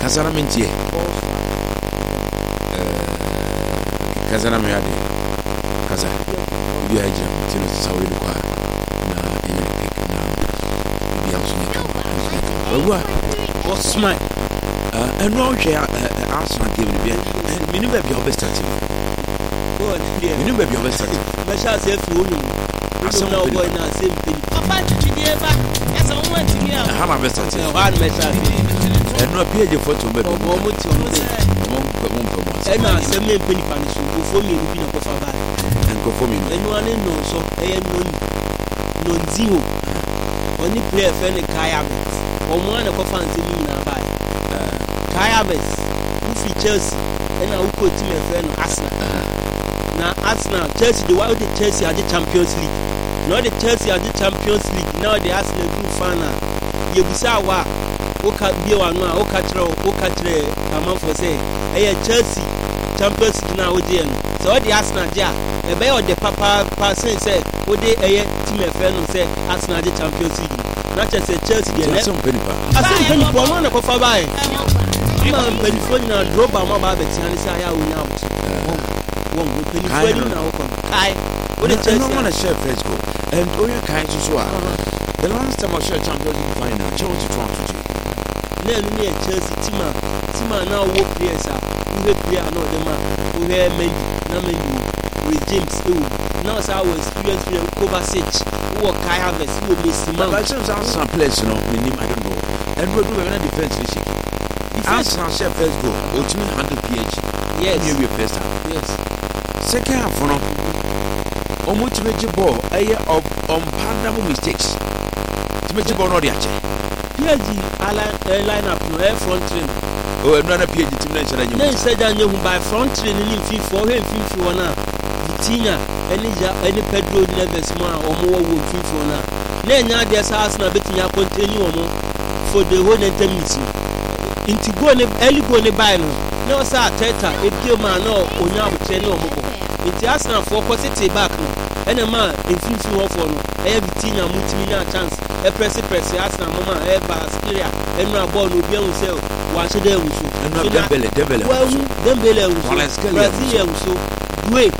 Kasana mentie. Kasana me ade. Kasa. Bi aja tino sawe kwa na enye pick na bi also ne kwa. What's mine? And no Arsenal game bi. Me no be best at. Me no be best at. Me sha say fi wonu. Asem na boy na say me. Papa titi eba. Esa won want to hear. Ha ma best at. Wa me sha. And no page photo be. Mo ti on say. And I say me penny panish for me bi na ko fa ba. And go for me. Enu ane no so no zero. Only player friend Kai Havertz. Omo na ko fa ntimi na ba. Kai Havertz who fi Chelsea and who ko team friend Arsenal. Na Arsenal Chelsea the why the Chelsea are the Champions League. Now the Chelsea are the Champions League. Now the Arsenal group final. You bisa wa oka bia wa no a oka kire amanfo say Chelsea Champions League now dey no. So the Arsenal dia e be o the papa say o dey team FM no say Arsenal the Champions League. Na say Chelsea dey na some penny pa. Asem penny pa no na ko fa bai. Ma penny phone na drop am ba betia ni say ya wonya out. Won penny phone na wo kon. Kai. What the Chelsea no wanna share first goal. And Oya Kai so the last time I shared Champions League final, Chelsea trying to do. Na enu ne Chelsea team now wo players we player no dem we Mendy with James now say our experience with Kovacic who Kai Havertz who Messi man but some players I don't know and we do a defense shaky Arsenal share first goal about 100 ph yes you first half yes second half no omotimeje ball of unpardonable mistakes timeje ball no dey ache PSG line up no front train. Oh, another PSG team na nchara nyu. Na said that you by front train ni mfifo he mfifo na Vitinha eni Pedro Neves ma omo wo mfifo na enya de sa Arsenal betinya continue omo for the whole 90 minutes. Inti go ne early go ne buy no. Na say Ateta ebio ma na onya abuche na omo bo. Inti Arsenal for positive back no. Ena ma mfifo for no. Vitinha mutimi na chance. Press Arsenal mama Basquiria enra ball no bia unse wa se dey unso enra Dembele unso Brazil unso Due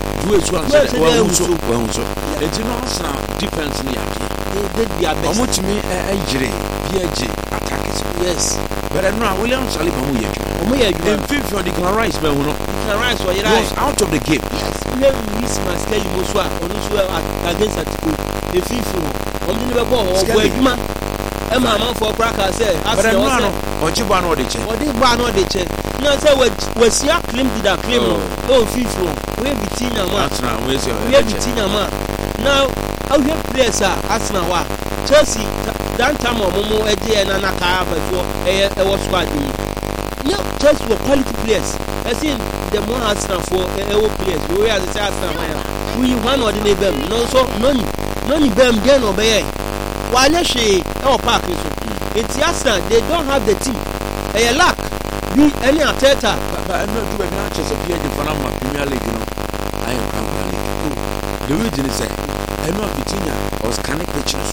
unso eti no Arsenal defense ni yake they their best omotimi enjire PSG attackers yes but enra William Saliba mu yeju and fifth on the Rice be huno Rice was out of the game yes Luis Masqueli Moswa onuso against Atletico the fifth omdini be ball o adwuma e ma man for cracker say Arsenal no ojibo na odeche odigba na odeche na say we see claim did that claim no fifo we Vitinha ma Arsenal we see we Vitinha ma now how you players Arsenal wa Chelsea that time omo eje na Kai Havertz e was squad ni Chelsea were quality players I see the more Arsenal for players we as say Arsenal we one or the name no so noni bem den obey wanya hwe e park so enti Arsenal they don't have the team e lack be any Ateta but no do we not just appear the Panama Premier League no I am Premier League the reason is that I know Vitinha was canic pictures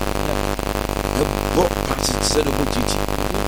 go pass it said about GT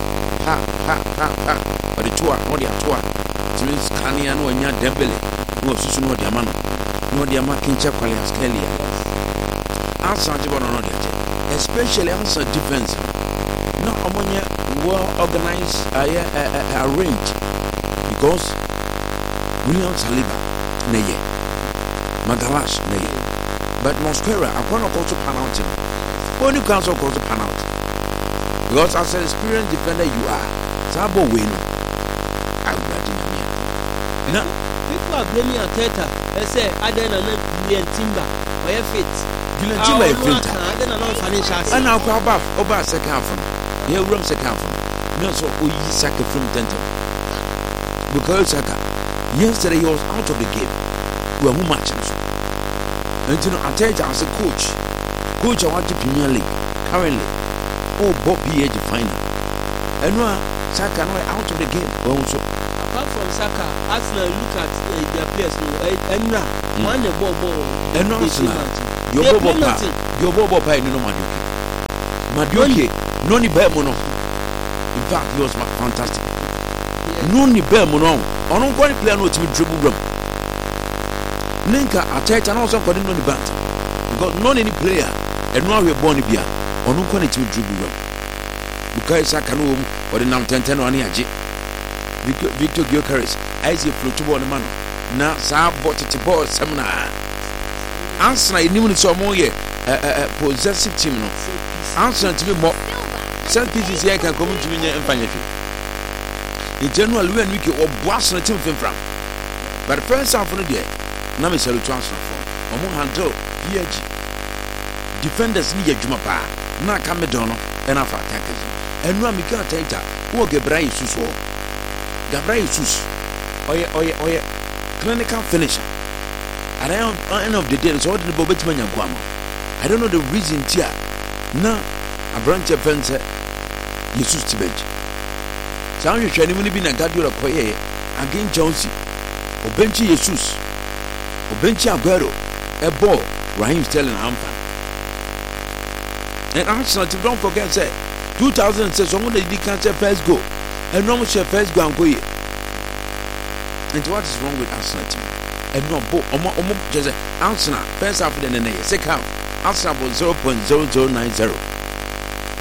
ha but the tour no the tour to Scania no nya Dembele no susu no the man no the Kincha Kvaratskhelia Arsenal jibo no dey especially Arsenal defense no omonya well organized arranged because William Saliba neye Magalash neye but Mosquera akona call to penalty only council call to penalty because as an experienced defender you are sabo win agradi na people are blaming Ateta they say Adena na Julian Timber or fit Julian Timber is fit. And now go about second half. Yeah, room second half. No, so we Saka from Denton. Because Saka, yesterday he was out of the game. We are who matching. And you know, I tell you as a coach, I want to Premier League currently. Oh, Bob B.A. final. And now Saka now out of the game. Also, apart from Saka, Arsenal look at their players. And now one the ball. And now Arsenal. Your Bobo Pay no Maduke. No ni Bemono. In fact, he was fantastic. no ni bɛn mu no ɔno nkɔ ne player no otimi dribble wram nenka atɛta na ɔsɔ kɔde no ni bant because no any player ɛno ahwɛ bɔɔl no bia ɔno nkɔ ne timi dribble wram Bukayo Saka no wom ɔde nam tɛntɛn ɔne agye Victor Gyökeres ayɛ float ball no ma no na saa bɔ tete ball sɛm na Arsenal enim ne sɛ ɔmo yɛ possessive team no Arsenal timi mmɔ set pieces yɛ kan kɔm timi nyɛ mfanya hwɛ in general we and wiki ɔbo Arsenal team fimfram but the first half no deɛ na me salute Arsenal for ɔmo handle PG defenders ni yɛ adwuma paa na aka middle no ɛna afa attackers ɛnu a Mikel Arteta wɔ Gabriel Jesus wɔ Gabriel Jesus ɔyɛ clinical finisher at the end of the day so ɔde ne bɔ ɔbɛtumi anya nko ama I don't know the reason tia na aberante fɛn sɛ Jesus ti bench saa nhwehwɛ ne mu no bi na Guardiola kɔyɛ against Chelsea ɔbɛnkyi Jesus ɔbɛnkyi Aguero ɛbɔ Raheem Sterling hampa and Arsenal don't forget say 2006 ɔmo na didi kan sɛ first goal ɛnu ɔmo hyɛ first goal anko yie and what is wrong with Arsenal team ɛnu ɔmo kyerɛ sɛ Arsenal first half de ne yɛ second half Arsenal was 0.0090